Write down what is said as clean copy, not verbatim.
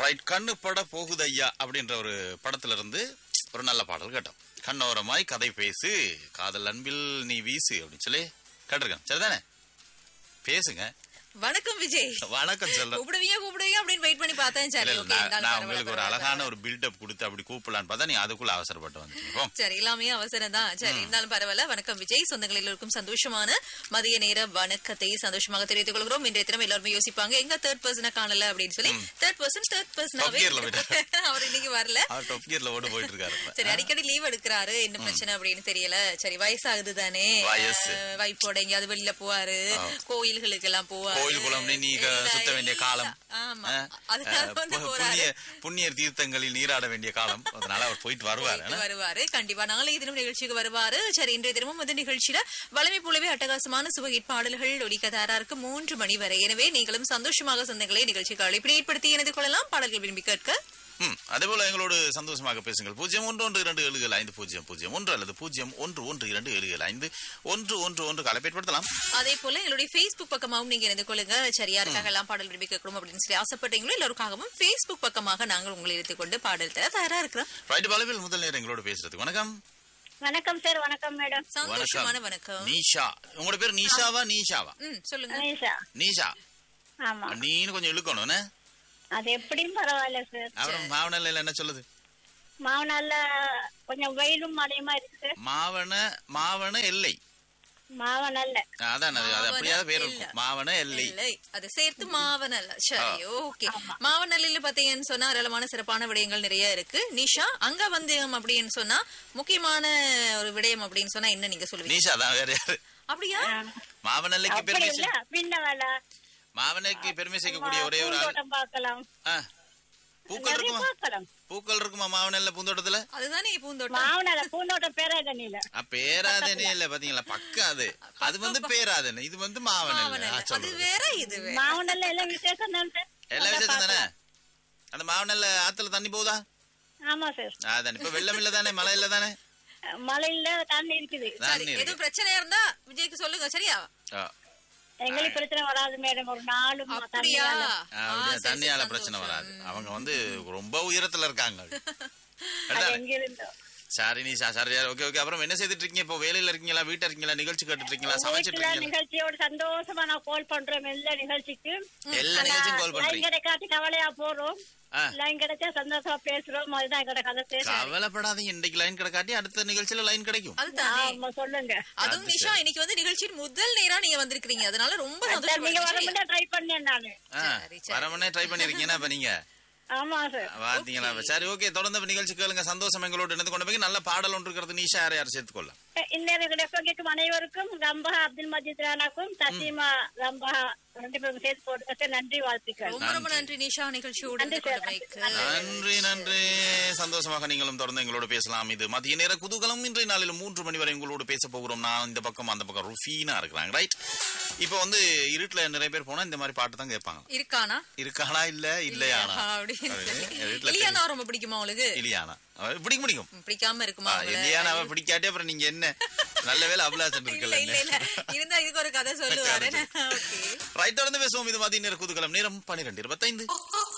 Right, கண்ணு பட போகுது ஐயா அப்படின்ற ஒரு படத்துல இருந்து ஒரு நல்ல பாடல் கேட்டோம். கண்ணோரமாய் கதை பேசு, காதல் அன்பில் நீ வீசு அப்படின்னு சொல்லி கேட்டிருக்கேன். சரிதானே? பேசுங்க. வணக்கம் விஜய். வணக்கம் சொல்ல கூப்பிடுவீங்க அப்படின்னு வெயிட் பண்ணி பார்த்தேன். சரி, ஓகே. நான் உங்களுக்கு ஒரு அழகான ஒரு பில்டப் கொடுத்து அப்படி கூப்பிடலான்னு பார்த்தா நீ அதுக்குள்ள அவசரப்பட்டு வந்துட்டீங்க. சரி, எல்லாமே அவசரம் தான். சரி, இருந்தாலும் பரவாயில்ல. வணக்கம் விஜய். சொந்தங்கள் எல்லோருக்கும் சந்தோஷமான மதிய நேர வணக்கத்தை சந்தோஷமாக தெரிவித்துக் கொள்கிறோம். இன்றைய தினம் எல்லாருமே யோசிப்பாங்க, எங்க தேர்ட் பர்சனை காணல அப்படின்னு சொல்லி. தேர்ட் பர்சனாவே அவர் இன்னைக்கு வரல. டாப் கியர்ல ஓட போயிட்டு இருக்காரு. சரி, அடிக்கடி லீவ் எடுக்கிறாரு. என்ன பிரச்சனை அப்படின்னு தெரியல. சரி, வயசாகுது தானே, வைஃபோட எங்கேயாவது வெளியில போவாரு, கோயில்களுக்கு எல்லாம் போவாரு. கோயில் குளம்னு நீங்க சுத்த வேண்டிய காலம், புண்ணிய தீர்த்தங்களில் நீராட வேண்டிய காலம். அதனால அவர் போயிட்டு வருவாரு. கண்டிப்பா நாளைய தினம் நிகழ்ச்சிக்கு வருவாரு. சரி, இன்றைய தினமும் வந்து நிகழ்ச்சியில வளமை போலவே அட்டகாசமான சுவகீட் பாடல்கள் ஒலிக்க தயாரா இருக்கு 3 மணி வரை. எனவே நீங்களும் சந்தோஷமாக சொந்தங்களை நிகழ்ச்சிக்கு அழைப்பினை ஏற்படுத்தி இணைந்து கொள்ளலாம். பாடல்கள் விரும்பி கேட்க அதே போல எங்களோடு சந்தோஷமாக பேசுங்கள். 0112275001 அல்லது 0112275111 அழைப்பேற்படுத்தலாம். அதே போல எங்களுடைய Facebook பக்கமாகவும் நீங்க இணைந்து கொள்ளுங்க. சரியாருக்காக எல்லாம் பாடல் விரும்பி கேட்கணும் அப்படின்னு சொல்லி ஆசைப்பட்டீங்களோ எல்லாருக்காகவும் Facebook பக்கமாக நாங்கள் உங்களை எடுத்துக் கொண்டு பாடல் தர தயாரா இருக்கிறோம். ரைட், பலவில் முதல் நேரம் எங்களோட பேசுறதுக்கு வணக்கம். வணக்கம் சார். வணக்கம் மேடம். சந்தோஷமான வணக்கம். நீஷா, உங்களோட பேர் நீஷாவா? சொல்லுங்க. நீஷா. ஆமா, நீனு கொஞ்சம் இழுக்கணும். அது எப்படியும் பரவாயில்ல சார். அப்புறம் மாவனல்ல என்ன சொல்லுது? மாவனல்ல கொஞ்சம் வெயிலும் மழையுமா இருக்கு. மாவன எல்லை. மாவனல்ல அதான் அது அப்படியாவது பேர் இருக்கும். மாவன எல்லை அது சேர்த்து மாவனல்ல. சரி, ஓகே. மாவனல்ல பாத்தீங்கன்னு சொன்னா ஏராளமான சிறப்பான விடயங்கள் நிறைய இருக்கு. நிஷா, அங்க வந்தேன் அப்படின்னு சொன்னா முக்கியமான ஒரு விடயம் அப்படின்னு சொன்னா என்ன நீங்க சொல்லுவீங்க? நிஷா தான், வேற யாரு? அப்படியா? மாவனல்லைக்கு பின்னவல மாவனுக்கு பெருமை சேர்க்கக்கூடிய ஒரே ஒரு பூக்கள் இருக்குமா மாவனல்ல பூந்தோட்டத்துல? அதுதானே பூந்தோட்டம். பூந்தோட்டம் பேராதனி இல்ல, பாத்தீங்களா? பக்கம் அது வந்து பேராதனி, இது வந்து மாவனல்ல. அது வேற, இது வேற. மாவனல்ல எல்லாம் விசேஷம் தானே. அந்த மாவனல்ல ஆத்துல தண்ணி போகுதா? ஆமா சார். அதான் இப்ப வெள்ளம் இல்ல தானே, மழை இல்ல தானே? மழை இல்ல, தண்ணி இருக்குது. எதுவும் பிரச்சனை இருந்தா விஜய்க்கு சொல்லுங்க, சரியா? எங்களுக்கு பிரச்சனை வராது மேடம். ஒரு நாளும் தண்ணியால பிரச்சனை வராது. அவங்க வந்து ரொம்ப உயரத்துல இருக்காங்க. சரி நீஷா, சரி, ஓகே. அப்புறம் என்ன செய்துட்டு இருக்கீங்க இப்போ? வேலையில இருக்கீங்களா, வீட்டுல இருக்கீங்களா, நிகழ்ச்சி கேட்டுட்டு இருக்கீங்களா, சமைச்சிட்டு இருக்கீங்களா? நிகழ்ச்சியோட சந்தோஷமா நான் கால் பண்றேன். எல்லா நிகழ்ச்சியும் கால் பண்றீங்க. காட்டி கவலையா போறோம். லைன் கிடைச்சா சந்தோஷமா பேசுறோம். அதுதான் எங்கட கதை. கவலைப்படாதீங்க, இன்னைக்கு லைன் கிடைக்காட்டி அடுத்த நிகழ்ச்சியில லைன் கிடைக்கும். சொல்லுங்க. அதுவும் நிஷா, இன்னைக்கு வந்து நிகழ்ச்சியின் முதல் நேரா நீங்க வந்திருக்கீங்க. அதனால ரொம்ப சந்தோஷம். நீங்க வரமுன்னா ட்ரை பண்ணேன் நானு. வரமுன்னே ட்ரை பண்ணிருக்கீங்கன்னா அப்ப நீங்க ஆமா சார். பாத்தீங்களா? சரி, ஓகே. தொடர்ந்து நிகழ்ச்சி கேளுங்க. சந்தோஷம் எங்களோட இணைந்து கொண்டு போய் நல்ல பாடல் ஒன்று இருக்கிறது. நீஷா, யார் சேர்த்துக்கொள்ள இந்த அனைவருக்கும் ரம்பா அப்துல் மஜீத் ரானாக்கும் தசீமா ரம்பா 2 பேரும் சேர்த்து போட்டு நன்றி, வாழ்த்துக்கள். ரொம்ப நன்றி நிஷா. நிகழ்ச்சியோட நன்றி. சந்தோஷமாக நீங்களும் தொடர்ந்து எங்களோட பேசலாம். இது மதிய நேர குதூகலம். இன்றைய நாளில் 3 மணி வரை உங்களோட பேச போகிறோம். நான் இந்த பக்கம் அந்த பக்கம் ருஃபீனா இருக்கிறாங்க. ரைட், இப்ப வந்து இருட்டுல நிறைய பேர் போனா இந்த மாதிரி பாட்டு தான் கேட்பாங்க. இருக்கானா இல்லையானா இலியானா ரொம்ப பிடிக்குமா உங்களுக்கு? இலியானா பிடிக்கும். பிடிக்காம இருக்குமா? இலியானாவை பிடிக்காட்டே அப்புறம் நீங்க என்ன நல்ல வேலை அபிலாசன் இருக்குல்ல. இருந்தா இதுக்கு ஒரு கதை சொல்லுவாரு. ரைட், தொடர்ந்து பேசுவோம். இது மதிய நேர குதூகலம். நேரம் 12:25.